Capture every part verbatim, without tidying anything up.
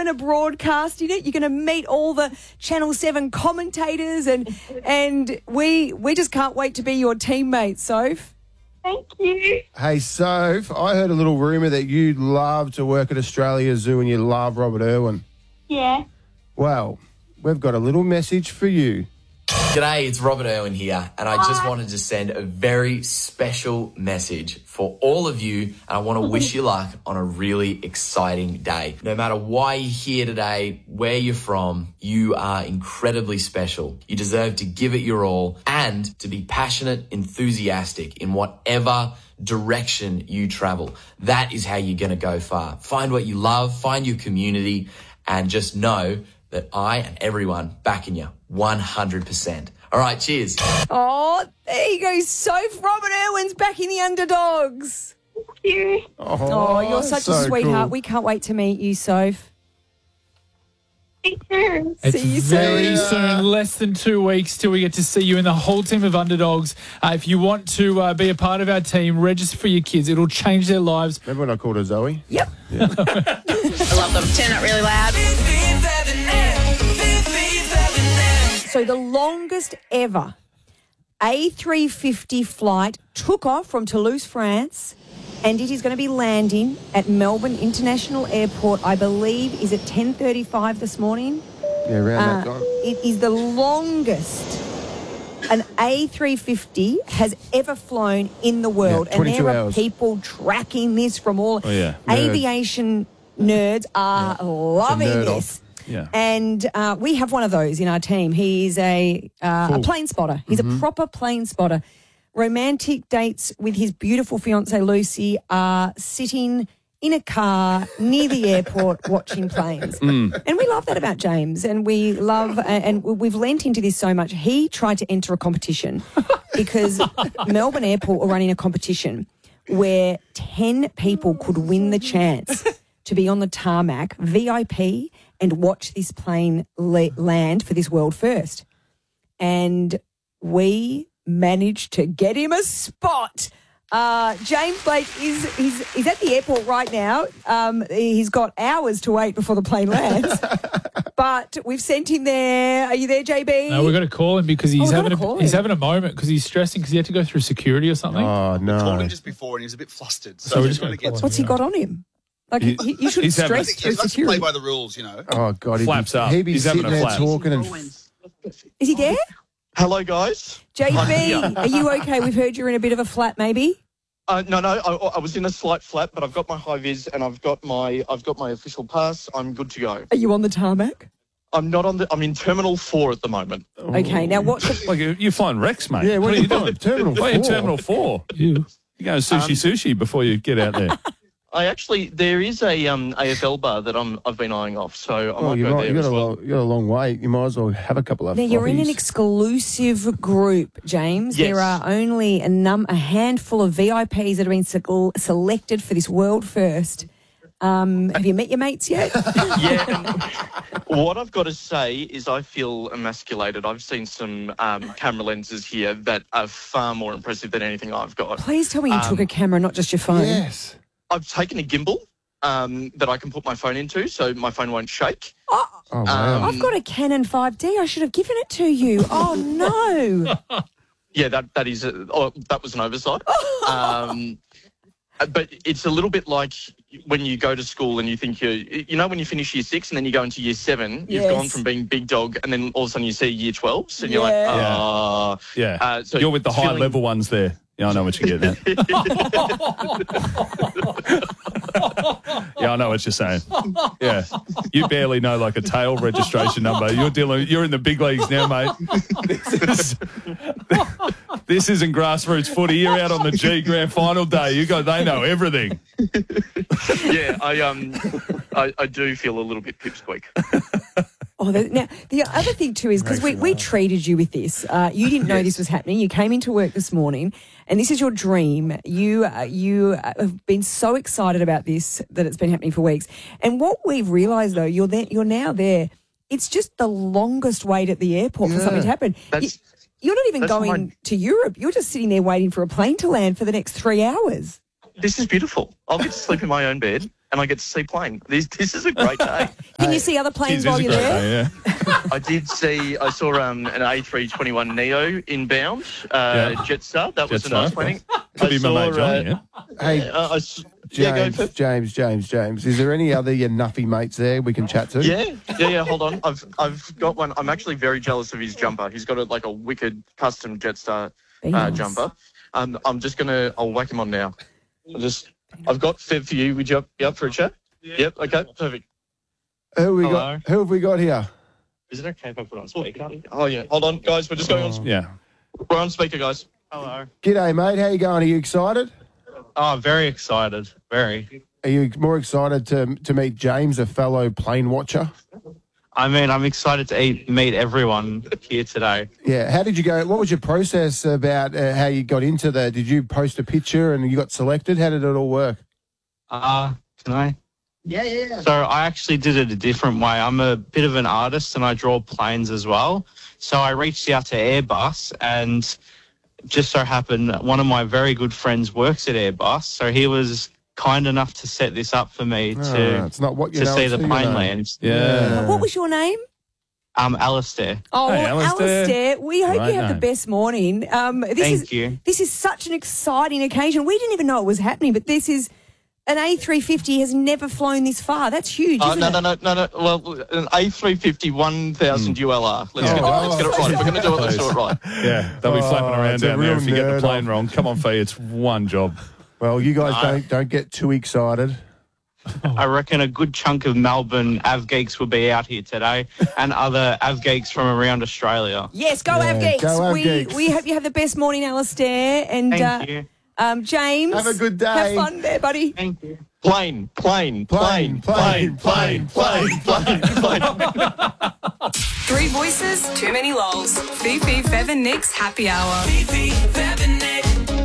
Anna broadcasting it. You're going to meet all the Channel seven commentators, and and we we just can't wait to be your teammates, Soph. Thank you. Hey, Soph, I heard a little rumour that you love to work at Australia Zoo and you love Robert Irwin. Yeah. Well, we've got a little message for you. G'day, it's Robert Irwin here, and I just wanted to send a very special message for all of you, and I want to wish you luck on a really exciting day. No matter why you're here today, where you're from, you are incredibly special. You deserve to give it your all and to be passionate, enthusiastic in whatever direction you travel. That is how you're going to go far. Find what you love, find your community, and just know that I and everyone backing you one hundred percent. All right, cheers. Oh, there you go, Soph. Robert Irwin's backing the underdogs. Thank you. Oh, Oh, you're such so a sweetheart. cool. We can't wait to meet you, Soph. Thank you. It's See you very soon. soon, less than two weeks till we get to see you in the whole team of underdogs. Uh, if you want to uh, be a part of our team, register for your kids. It'll change their lives. Remember when I called her Zoe? Yep. I love them. Turn it really loud. So the longest ever A three fifty flight took off from Toulouse, France, and it is going to be landing at Melbourne International Airport, I believe, is at ten thirty-five this morning. Yeah, around Uh, that time. it is the longest an A three fifty has ever flown in the world. Yeah, and twenty-two there are hours. people tracking this from all Oh, yeah. aviation nerds are loving nerd this. off. Yeah. And uh, we have one of those in our team. He's a uh, a Cool. plane spotter. He's Mm-hmm. a proper plane spotter. Romantic dates with his beautiful fiancée Lucy are sitting in a car near the airport watching planes. Mm. And we love that about James. And we love, and we've lent into this so much. He tried to enter a competition because Melbourne Airport were running a competition where ten people could win the chance to be on the tarmac, V I P, and watch this plane la- land for this world first. And we managed to get him a spot. Uh, James Blake is he's, he's at the airport right now. Um, he's got hours to wait before the plane lands. But we've sent him there. Are you there, J B? No, we've got to call him because he's we've having gotta a, call he's him. having a moment because he's stressing because he had to go through security or something. Oh, Called no. him just before and he was a bit flustered. So, So we're we're just trying to gonna get. call What's he got on him? Like, He- you, you shouldn't he's having- I stress think through he likes to security. play by the rules, you know. Oh, God. He'd Flaps be, up. He'd be He's sitting having a there flap. talking and... Is he there? Hello, guys. J B, are you okay? We've heard you're in a bit of a flat, maybe? Uh, no, no, I, I was in a slight flat, but I've got my high vis and I've got my I've got my official pass. I'm good to go. Are you on the tarmac? I'm not on the. I'm in Terminal Four at the moment. Okay, now what's the... Like, you- you're flying Rex, mate. Yeah, what, are you doing? Terminal Why are you in four? Terminal four? You. You're going sushi Um, sushi before you get out there. I actually there is a um A F L bar that I'm I've been eyeing off, so I Oh, might you, go might, there you, got as a well. long, you got a long wait. You might as well have a couple of Now, you're in an floppies. exclusive group, James. Yes. There are only a, num- a handful of V I Ps that have been se- selected for this world first. Um, have you met your mates yet? Yeah. And what I've got to say is I feel emasculated. I've seen some um, camera lenses here that are far more impressive than anything I've got. Please tell me you took Um, a camera, not just your phone. Yes. I've taken a gimbal um, that I can put my phone into so my phone won't shake. Oh, Oh, wow. Um, I've got a Canon five D. I should have given it to you. Oh, no. Yeah, that that is a, oh, that was an oversight. um, but it's a little bit like when you go to school and you think you you know when you finish year six and then you go into year seven, you've Yes. gone from being big dog and then all of a sudden you see year twelves and you're Yeah. like, Yeah. ah. Yeah. Uh, so you're with the high feeling- level ones there. Yeah, I know what you're getting at. Yeah, I know what you're saying. Yeah. You barely know like a tail registration number. You're dealing you're in the big leagues now, mate. This, is, this isn't grassroots footy. You're out on the G grand final day. You go they know everything. Yeah, I um, I, I do feel a little bit pipsqueak. Oh, the, now, the other thing too is because we, we treated you with this. Uh, you didn't know this was happening. You came into work this morning and this is your dream. You uh, you uh, have been so excited about this that it's been happening for weeks. And what we've realised though, you're there, you're now there. It's just the longest wait at the airport for Yeah. something to happen. You, That's- you're not even that's going my- to Europe. You're just sitting there waiting for a plane to land for the next three hours. This is beautiful. I'll get to sleep in my own bed. and I get to see plane. This this is a great day. Can you see other planes while you're there? Yeah. I did see. I saw um, an A three twenty-one neo inbound uh, Yeah. Jetstar. That was Jetstar, a nice plane. Could I be my saw, mate Johnny, uh, yeah. Hey, uh, I s- yeah, go James, for James, James, James. Is there any other your nuffy mates there we can chat to? Yeah, yeah, yeah. Hold on, I've I've got one. I'm actually very jealous of his jumper. He's got a, like a wicked custom Jetstar Very uh, nice. jumper. Um, I'm just gonna. I'll whack him on now. I'll just. I've got Feb for you. Would you up, you up for a chat? Yep. Okay. Perfect. Who we Hello. got? Who have we got here? Is it okay if I put on speaker? Oh yeah. Hold on, guys. We're just going on. Yeah. We're on speaker, guys. Hello. G'day, mate. How you going? Are you excited? Oh, very excited. Very. Are you more excited to to meet James, a fellow plane watcher? I mean, I'm excited to eat, meet everyone here today. Yeah. How did you go? What was your process about uh, how you got into that? Did you post a picture and you got selected? How did it all work? Uh, can I? Yeah, yeah. So I actually did it a different way. I'm a bit of an artist and I draw planes as well. So I reached out to Airbus and just so happened one of my very good friends works at Airbus. So he was kind enough to set this up for me to, Ah, it's not what you to know, see it's the who you plane know. land. Yeah. What was your name? Um, Alistair. Oh, Hey, well, Alistair. Alistair, we hope Right you have the name. best morning. Um, this Thank is, you. This is such an exciting occasion. We didn't even know it was happening, but this is an A three fifty has never flown this far. That's huge, Uh, isn't no, it? no, no, no, no. Well, an A three fifty one thousand U L R. Let's, Yeah. get, Oh, let's get it right. If we're going to do it, let's do it right. Yeah. They'll be Oh, flapping around it's a down there real if you get the nerd plane off. wrong. Come on, Fee. It's one job. Well, you guys No. don't don't get too excited. I reckon a good chunk of Melbourne Avgeeks will be out here today and other Avgeeks from around Australia. Yes, go Yeah, Avgeeks. go we, Avgeeks. we hope you have the best morning, Alistair. And Thank uh, you. um, James, Have a good day. Have fun there, buddy. Thank you. Plane, plane, Plane, plane, plane, plane, plane, plane, plane, plane. Three voices, too many lols. Fifi, Fev and Nick's happy hour. Fifi, Fev and Nick.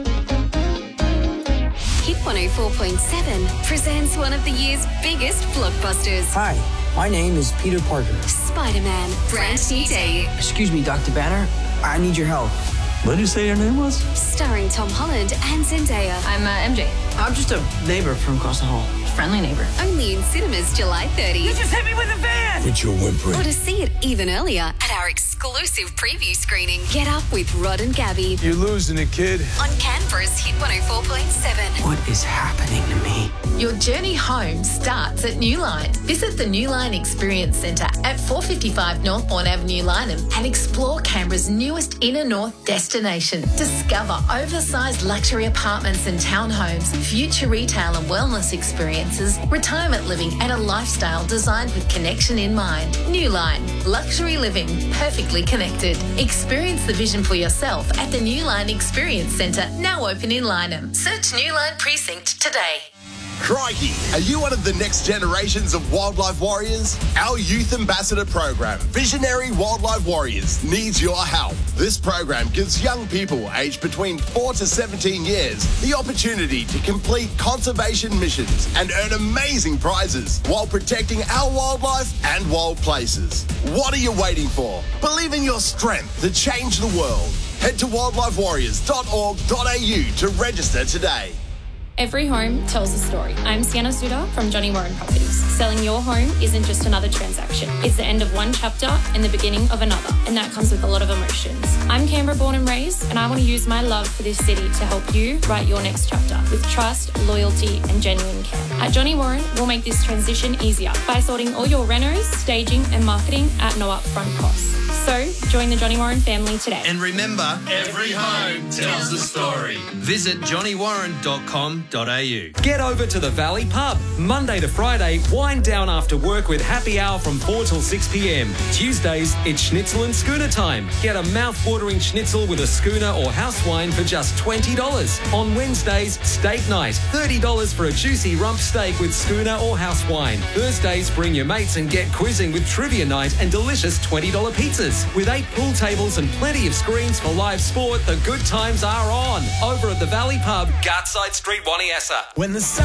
Hit one oh four point seven presents one of the year's biggest blockbusters. Hi, my name is Peter Parker. Spider-Man, brand new day. Excuse me, Doctor Banner. I need your help. What did you say your name was? Starring Tom Holland and Zendaya. I'm uh, M J. I'm just a neighbor from across the hall. Friendly neighbor. Only in cinemas July thirtieth. just hit me with a van! Quit your whimpering. Or to see it even earlier at our exclusive preview screening. Get up with Rod and Gabby You're losing it, kid. on Canberra's Hit one oh four point seven. What is happening to me? Your journey home starts at Newline. Visit the Newline Experience Centre at four fifty-five Northbourne Avenue, Lynham, and explore Canberra's newest inner north destination. Discover oversized luxury apartments and townhomes, future retail and wellness experiences, retirement living, and a lifestyle designed with connection in mind. Newline, luxury living, perfectly connected. Experience the vision for yourself at the Newline Experience Centre, now open in Lynham. Search Newline Precinct today. Crikey! Are you one of the next generations of wildlife warriors? Our youth ambassador program, Visionary Wildlife Warriors, needs your help. This program gives young people aged between four to seventeen years the opportunity to complete conservation missions and earn amazing prizes while protecting our wildlife and wild places. What are you waiting for? Believe in your strength to change the world. Head to wildlife warriors dot org dot a u to register today. Every home tells a story. I'm Sienna Suda from Johnny Warren Properties. Selling your home isn't just another transaction. It's the end of one chapter and the beginning of another, and that comes with a lot of emotions. I'm Canberra born and raised, and I want to use my love for this city to help you write your next chapter with trust, loyalty, and genuine care. At Johnny Warren, we'll make this transition easier by sorting all your renos, staging, and marketing at no upfront costs. So, join the Johnny Warren family today. And remember, every home tells a story. Visit johnny warren dot com dot a u. Get over to the Valley Pub. Monday to Friday, wind down after work with happy hour from four till six p.m. Tuesdays, it's schnitzel and schooner time. Get a mouth-watering schnitzel with a schooner or house wine for just twenty dollars. On Wednesdays, steak night. thirty dollars for a juicy rump steak with schooner or house wine. Thursdays, bring your mates and get quizzing with trivia night and delicious twenty dollars pizzas. With eight pool tables and plenty of screens for live sport, the good times are on. Over at the Valley Pub, Gartside Street, Waniassa. When the sun